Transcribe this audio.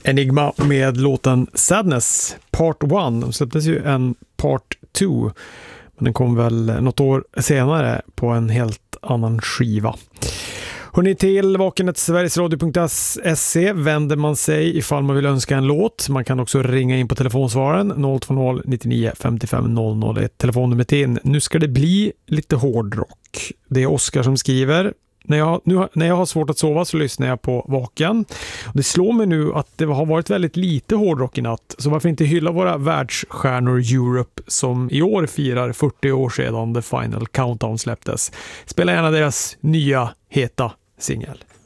Enigma med låten Sadness Part 1. De släpptes ju en Part 2, men den kom väl något år senare på en helt annan skiva. Hörrni, till vakenet.sverigesradio.se vänder man sig ifall man vill önska en låt. Man kan också ringa in på telefonsvaren 020 99 55 00, ett telefonnummer till. Nu ska det bli lite hårdrock. Det är Oskar som skriver. När jag har svårt att sova så lyssnar jag på Vaken. Det slår mig nu att det har varit väldigt lite hårdrock i natt. Så varför inte hylla våra världsstjärnor Europe som i år firar 40 år sedan The Final Countdown släpptes. Spela gärna deras nya heta singel.